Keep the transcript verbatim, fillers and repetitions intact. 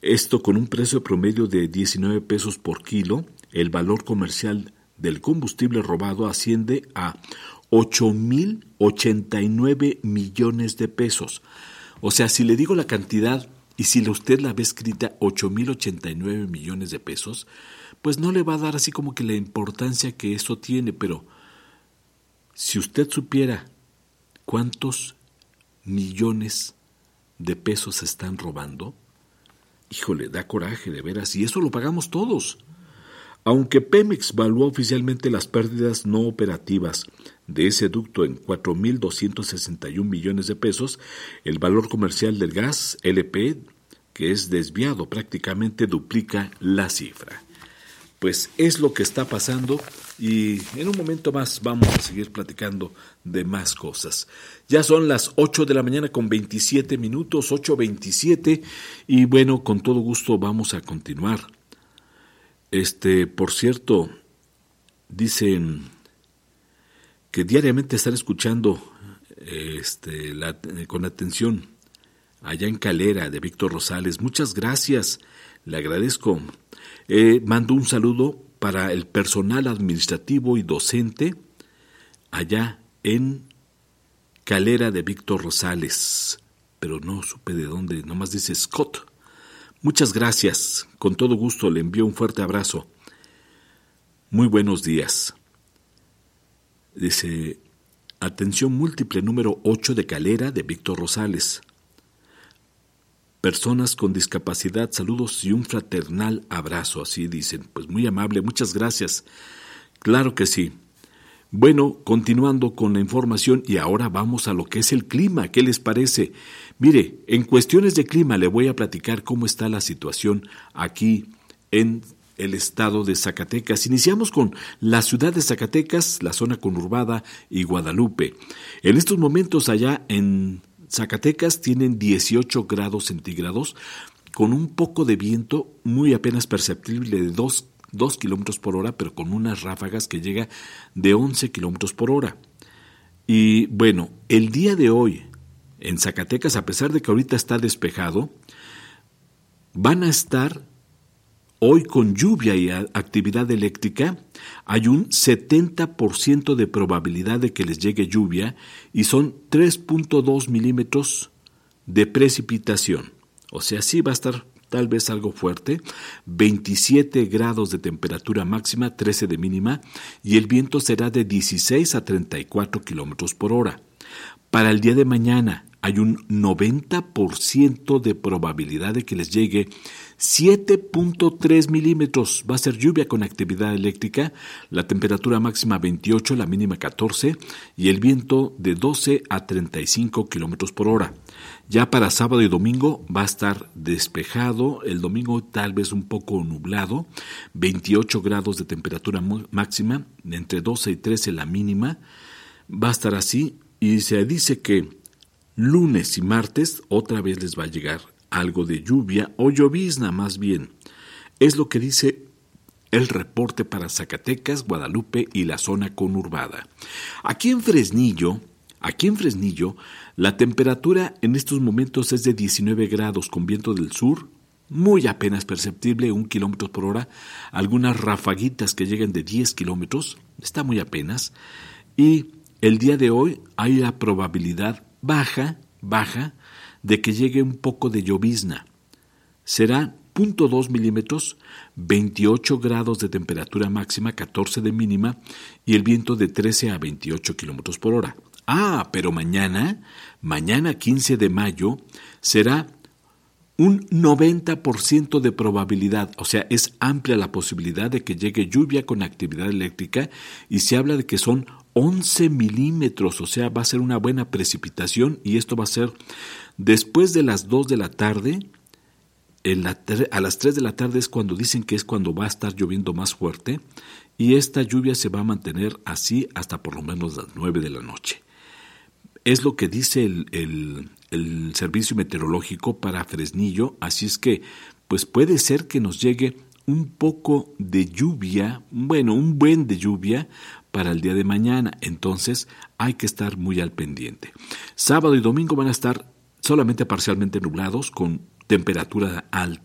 Esto con un precio promedio de diecinueve pesos por kilo. El valor comercial del combustible robado asciende a ocho mil ochenta y nueve millones de pesos. O sea, si le digo la cantidad y si usted la ve escrita ocho mil ochenta y nueve millones de pesos, pues no le va a dar así como que la importancia que eso tiene, pero si usted supiera cuántos millones de pesos se están robando, híjole, da coraje de veras, y eso lo pagamos todos. Aunque Pemex evaluó oficialmente las pérdidas no operativas de ese ducto en cuatro mil doscientos sesenta y un millones de pesos, el valor comercial del gas L P, que es desviado, prácticamente duplica la cifra. Pues es lo que está pasando y en un momento más vamos a seguir platicando de más cosas. Ya son las ocho de la mañana con veintisiete minutos, ocho veintisiete, y bueno, con todo gusto vamos a continuar. Este, por cierto, dicen que diariamente están escuchando este, la, con atención allá en Calera de Víctor Rosales. Muchas gracias, le agradezco. Eh, mando un saludo para el personal administrativo y docente allá en Calera de Víctor Rosales, pero no supe de dónde, nomás dice Scott. Muchas gracias, con todo gusto le envío un fuerte abrazo. Muy buenos días. Dice, atención múltiple número ocho de Calera de Víctor Rosales. Personas con discapacidad, saludos y un fraternal abrazo, así dicen. Pues muy amable, muchas gracias. Claro que sí. Bueno, continuando con la información y ahora vamos a lo que es el clima. ¿Qué les parece? Mire, en cuestiones de clima le voy a platicar cómo está la situación aquí en el estado de Zacatecas. Iniciamos con la ciudad de Zacatecas, la zona conurbada y Guadalupe. En estos momentos allá en Zacatecas tienen dieciocho grados centígrados con un poco de viento muy apenas perceptible de dos kilómetros por hora, pero con unas ráfagas que llega de once kilómetros por hora. Y bueno, el día de hoy en Zacatecas, a pesar de que ahorita está despejado, van a estar hoy con lluvia y actividad eléctrica. Hay un setenta por ciento de probabilidad de que les llegue lluvia y son tres punto dos milímetros de precipitación. O sea, sí va a estar tal vez algo fuerte, veintisiete grados de temperatura máxima, trece de mínima, y el viento será de dieciséis a treinta y cuatro kilómetros por hora. Para el día de mañana hay un noventa por ciento de probabilidad de que les llegue siete punto tres milímetros. Va a ser lluvia con actividad eléctrica, la temperatura máxima veintiocho, la mínima catorce, y el viento de doce a treinta y cinco kilómetros por hora. Ya para sábado y domingo va a estar despejado, el domingo tal vez un poco nublado, veintiocho grados de temperatura máxima, entre doce y trece la mínima, va a estar así, y se dice que lunes y martes otra vez les va a llegar algo de lluvia o llovizna más bien. Es lo que dice el reporte para Zacatecas, Guadalupe y la zona conurbada. Aquí en Fresnillo, aquí en Fresnillo, la temperatura en estos momentos es de diecinueve grados con viento del sur, muy apenas perceptible, un kilómetro por hora, algunas rafaguitas que llegan de diez kilómetros, está muy apenas, y el día de hoy hay la probabilidad baja, baja, de que llegue un poco de llovizna. Será cero punto dos milímetros, veintiocho grados de temperatura máxima, catorce de mínima, y el viento de trece a veintiocho kilómetros por hora. Ah, pero mañana, mañana quince de mayo, será un noventa por ciento de probabilidad, o sea, es amplia la posibilidad de que llegue lluvia con actividad eléctrica y se habla de que son once milímetros, o sea, va a ser una buena precipitación y esto va a ser después de las dos de la tarde, en la, a las tres de la tarde es cuando dicen que es cuando va a estar lloviendo más fuerte y esta lluvia se va a mantener así hasta por lo menos las nueve de la noche. Es lo que dice el, el, el servicio meteorológico para Fresnillo, así es que pues puede ser que nos llegue un poco de lluvia, bueno, un buen de lluvia para el día de mañana, entonces hay que estar muy al pendiente. Sábado y domingo van a estar solamente parcialmente nublados con temperatura alta.